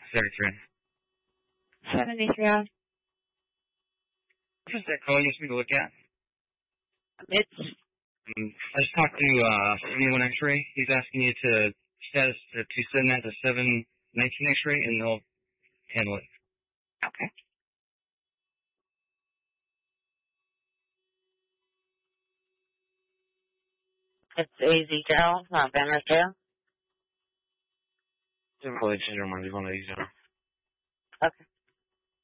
73. 73 on. What is that call you asked me to look at? It's... I just talked to anyone X-ray. He's asking you to send that to 719 X-ray, and they'll handle it. Okay. It's AZ General, not Banner Jail. Didn't really change our mind. We want to use it. Okay.